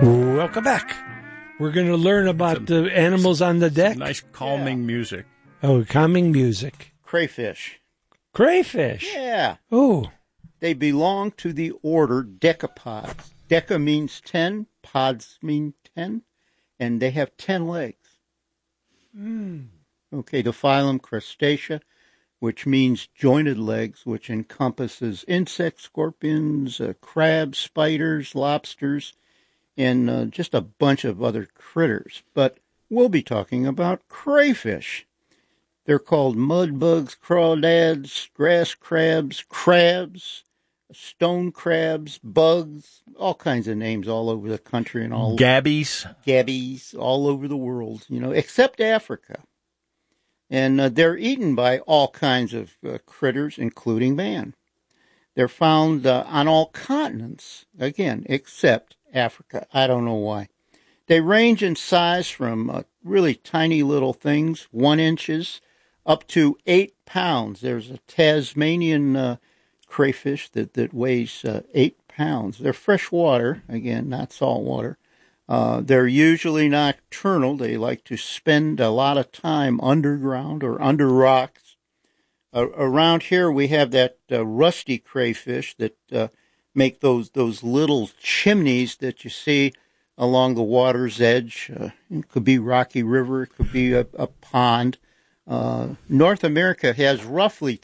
Welcome back. We're going to learn about the animals on the deck. Nice calming music. Oh, calming music. Crayfish. Crayfish? Yeah. Oh. They belong to the order Decapods. Deca means 10, pods mean 10, and they have 10 legs. Okay, the phylum Crustacea, which means jointed legs, which encompasses insects, scorpions, crabs, spiders, lobsters, and just a bunch of other critters. But we'll be talking about crayfish. They're called mud bugs, crawdads, grass crabs, stone crabs, bugs, all kinds of names all over the country and all gabbies all over the world, except Africa. And they're eaten by all kinds of critters, including man. They're found on all continents, again, except Africa. I don't know why. They range in size from really tiny little things, 1 inches, up to 8 pounds. There's a Tasmanian crayfish that weighs 8 pounds. They're freshwater, again, not saltwater. They're usually nocturnal. They like to spend a lot of time underground or under rocks. Around here we have that rusty crayfish that make those little chimneys that you see along the water's edge. It could be Rocky River. It could be a pond. North America has roughly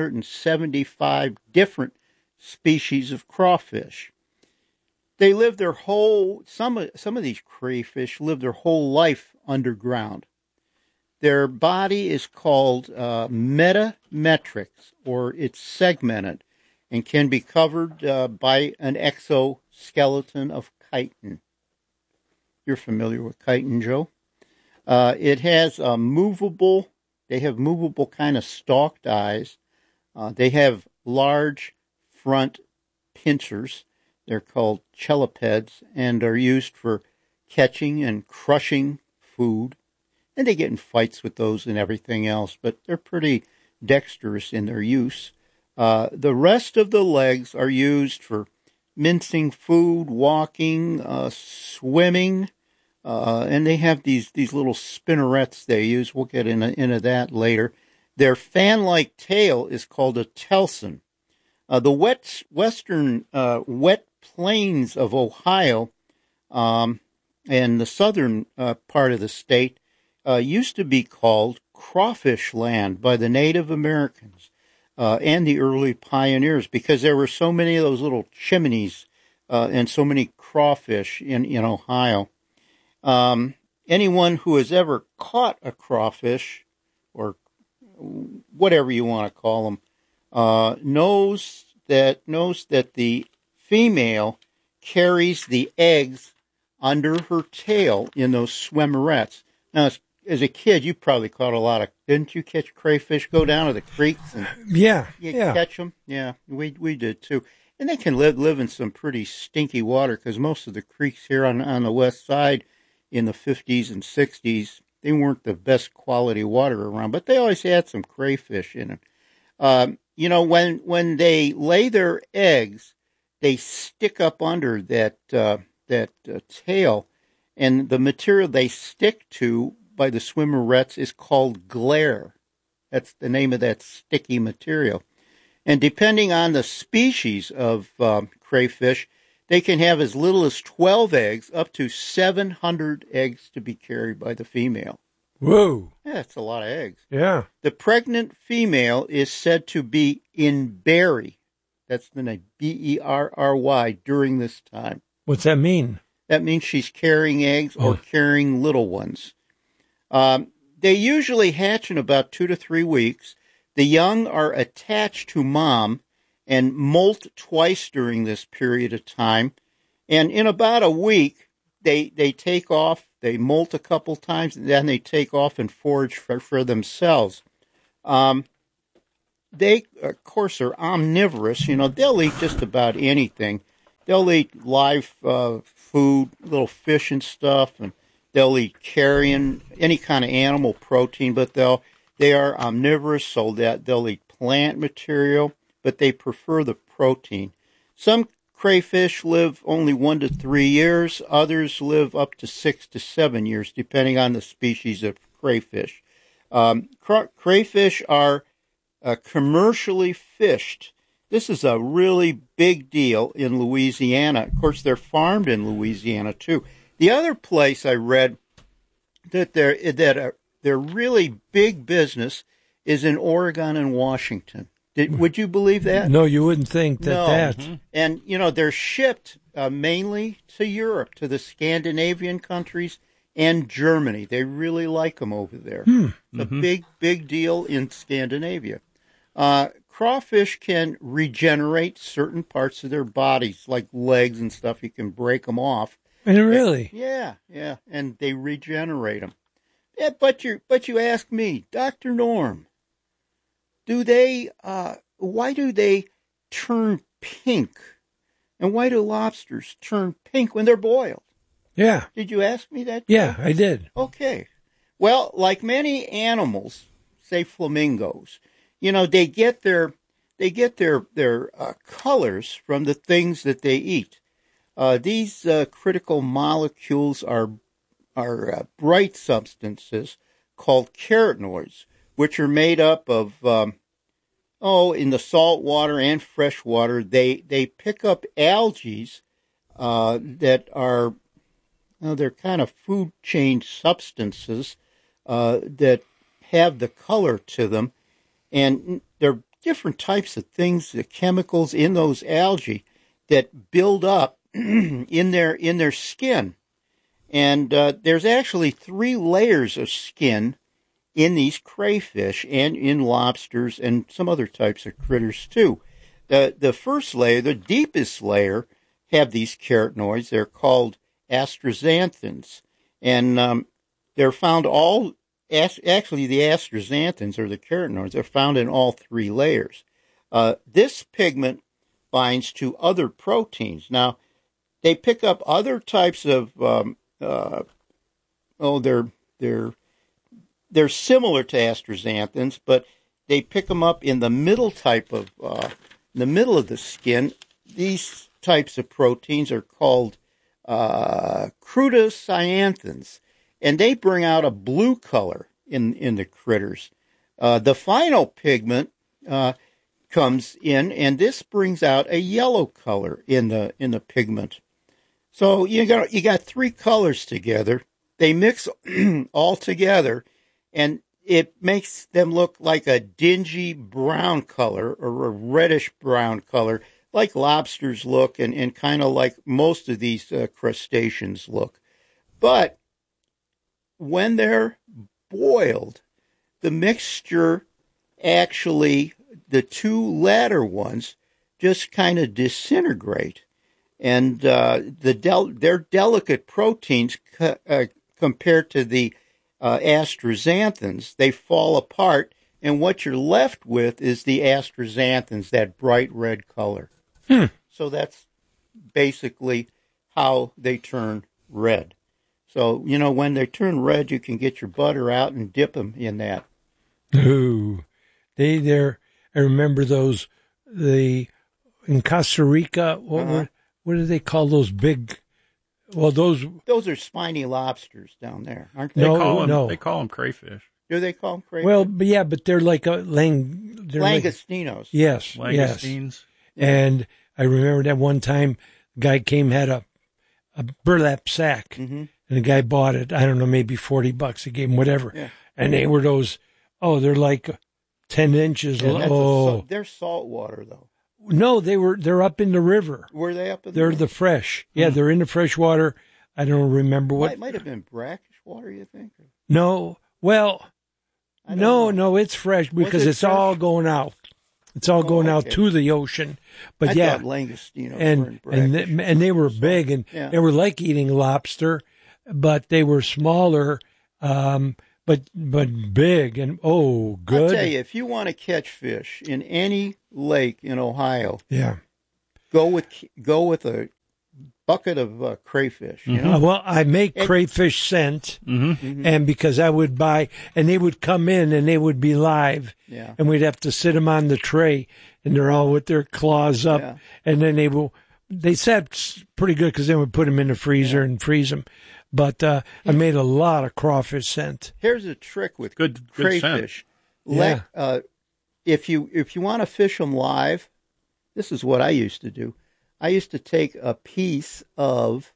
375 different species of crawfish. They live their some of these crayfish live their whole life underground. Their body is called metametrics, or it's segmented, and can be covered by an exoskeleton of chitin. You're familiar with chitin, Joe? It has they have movable kind of stalked eyes. They have large front pincers. They're called chelicpeds and are used for catching and crushing food. And they get in fights with those and everything else, but they're pretty dexterous in their use. The rest of the legs are used for mincing food, walking, swimming, and they have these little spinnerets they use. We'll get into that later. Their fan-like tail is called a telson. The western wet plains of Ohio and the southern part of the state used to be called crawfish land by the Native Americans and the early pioneers, because there were so many of those little chimneys and so many crawfish in Ohio. Anyone who has ever caught a crawfish, or whatever you want to call them, knows that the female carries the eggs under her tail in those swimmerets. Now, as a kid, you probably caught a lot of. Didn't you catch crayfish? Go down to the creeks and catch them. Yeah, we did too. And they can live in some pretty stinky water, because most of the creeks here on the west side in the 50s and 60s, they weren't the best quality water around, but they always had some crayfish in them. When they lay their eggs, they stick up under that tail, and the material they stick to by the swimmerets is called glaire. That's the name of that sticky material. And depending on the species of crayfish, they can have as little as 12 eggs, up to 700 eggs to be carried by the female. Whoa. Yeah, that's a lot of eggs. Yeah. The pregnant female is said to be in berry. That's the name, Berry, during this time. What's that mean? That means she's carrying eggs or carrying little ones. They usually hatch in about 2 to 3 weeks. The young are attached to mom and molt twice during this period of time. And in about a week, they take off. They molt a couple times, and then they take off and forage for themselves. They, of course, are omnivorous. They'll eat just about anything. They'll eat live food, little fish and stuff, and they'll eat carrion, any kind of animal protein, but they are omnivorous, so that they'll eat plant material, but they prefer the protein. Some crayfish live only 1 to 3 years. Others live up to 6 to 7 years, depending on the species of crayfish. Crayfish are commercially fished. This is a really big deal in Louisiana. Of course, they're farmed in Louisiana, too. The other place I read that they're really big business is in Oregon and Washington. Would you believe that? No, you wouldn't think that. No. That. Mm-hmm. And, they're shipped mainly to Europe, to the Scandinavian countries and Germany. They really like them over there. It's a big deal in Scandinavia. Crawfish can regenerate certain parts of their bodies, like legs and stuff. You can break them off. And really? Yeah, and they regenerate them. Yeah, but you ask me, Dr. Norm, why do they turn pink? And why do lobsters turn pink when they're boiled? Yeah. Did you ask me that? Yeah, I did. Okay. Well, like many animals, say flamingos, they get their colors from the things that they eat. These critical molecules are bright substances called carotenoids, which are made up of in the salt water and fresh water. They pick up algae that are they're kind of food chain substances that have the color to them, and there are different types of things, the chemicals in those algae that build up in their skin. And there's actually 3 layers of skin in these crayfish and in lobsters and some other types of critters too. The first layer, the deepest layer, have these carotenoids. They're called astaxanthins, and they're found actually the astaxanthins, or the carotenoids, are found in all 3 layers. This pigment binds to other proteins. Now, they pick up other types of they're similar to astaxanthins, but they pick them up in the middle the middle of the skin. These types of proteins are called crudocyanthins, and they bring out a blue color in the critters. The final pigment comes in, and this brings out a yellow color in the pigment. So you got 3 colors together. They mix all together, and it makes them look like a dingy brown color or a reddish brown color, like lobsters look, and kind of like most of these crustaceans look. But when they're boiled, the mixture actually, the 2 latter ones, just kind of disintegrate. And their delicate proteins compared to the astaxanthins, they fall apart, and what you're left with is the astaxanthins, that bright red color. So that's basically how they turn red. So, when they turn red, you can get your butter out and dip them in that. Ooh. I remember those, in Costa Rica, what do they call those big, those are spiny lobsters down there, aren't they? No. They call them crayfish. Do they call them crayfish? Well, but they're like langostinos. Yes. Langoustines. Yes. And I remember that one time, a guy came, had a burlap sack, and the guy bought it, I don't know, maybe $40. He gave him whatever. Yeah. And they were those, they're like 10 inches. Yeah, they're saltwater, though. No, they're up in the river. Were they up in the river? river? The fresh. Yeah, they're in the fresh water. I don't remember what. It might have been brackish water, you think? No. Well, no, it's fresh because it's fresh? All going out. It's all going out to the ocean. But I thought langostinos were and they were big, and they were like eating lobster, but they were smaller, but big and good. I'll tell you, if you want to catch fish in any lake in Ohio, go with a bucket of crayfish. Well, I make crayfish scent, and because I would buy, and they would come in and they would be live, and we'd have to sit them on the tray, and they're all with their claws up, and then they will they sat pretty good because then we put them in the freezer and freeze them. But I made a lot of crawfish scent. Here's a trick with good crayfish. Yeah. If you want to fish them live, this is what I used to do. I used to take a piece of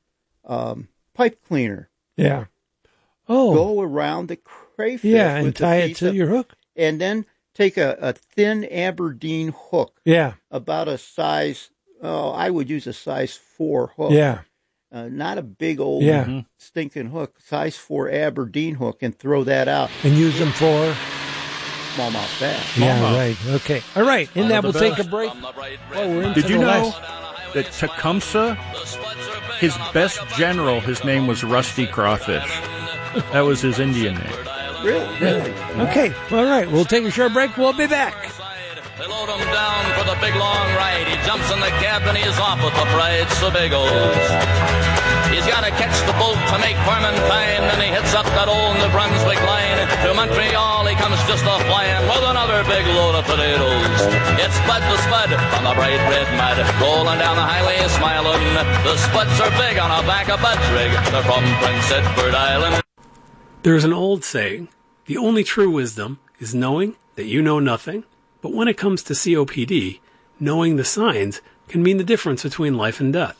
pipe cleaner. Yeah. Oh. Go around the crayfish. Yeah, and tie it to your hook. And then take a thin Aberdeen hook. Yeah. About a size, I would use a size 4 hook. Yeah. Not a big old stinking hook. Size 4 Aberdeen hook, and throw that out. And use them for? Smallmouth bass. Yeah, right. Okay. All right. In that, we'll take a break. Did you know that Tecumseh, his best general, his name was Rusty Crawfish? That was his Indian name. Really? Okay. All right. We'll take a short break. We'll be back. They load him down for the big long ride. He jumps in the cab and he's off with the Pride Sebagos. He's got to catch the boat to make Clementine, and he hits up that old New Brunswick line. To Montreal he comes just a-flying with another big load of potatoes. It's Spud the Spud on the bright red mud, rolling down the highway smiling. The Spuds are big on the back of Bud's rig. They're from Prince Edward Island. There's an old saying, the only true wisdom is knowing that you know nothing. But when it comes to COPD, knowing the signs can mean the difference between life and death.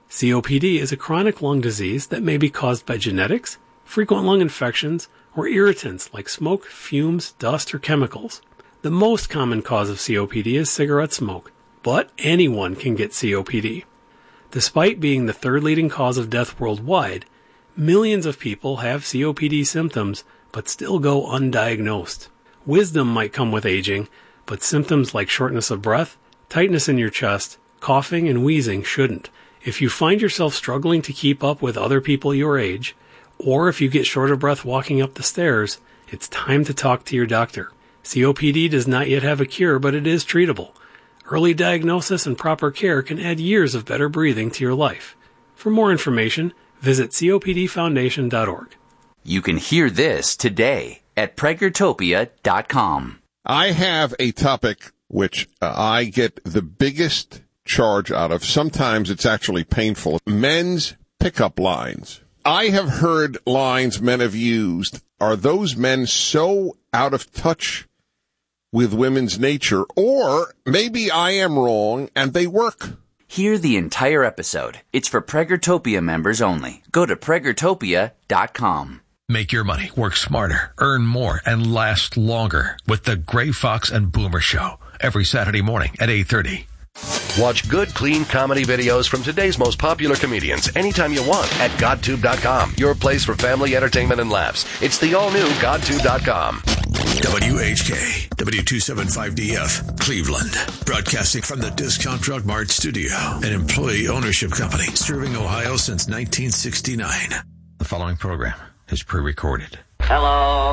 COPD is a chronic lung disease that may be caused by genetics, frequent lung infections, or irritants like smoke, fumes, dust, or chemicals. The most common cause of COPD is cigarette smoke, but anyone can get COPD. Despite being the third leading cause of death worldwide, millions of people have COPD symptoms but still go undiagnosed. Wisdom might come with aging, but symptoms like shortness of breath, tightness in your chest, coughing, and wheezing shouldn't. If you find yourself struggling to keep up with other people your age, or if you get short of breath walking up the stairs, it's time to talk to your doctor. COPD does not yet have a cure, but it is treatable. Early diagnosis and proper care can add years of better breathing to your life. For more information, visit copdfoundation.org. You can hear this today at PregerTopia.com. I have a topic which I get the biggest charge out of. Sometimes it's actually painful. Men's pickup lines. I have heard lines men have used. Are those men so out of touch with women's nature? Or maybe I am wrong and they work. Hear the entire episode. It's for Pregertopia members only. Go to PregerTopia.com. Make your money work smarter, earn more, and last longer with the Gray Fox and Boomer Show every Saturday morning at 8:30. Watch good, clean comedy videos from today's most popular comedians anytime you want at GodTube.com, your place for family entertainment and laughs. It's the all-new GodTube.com. WHK, W275DF, Cleveland. Broadcasting from the Discount Drug Mart studio, an employee ownership company serving Ohio since 1969. The following program is pre-recorded. Hello.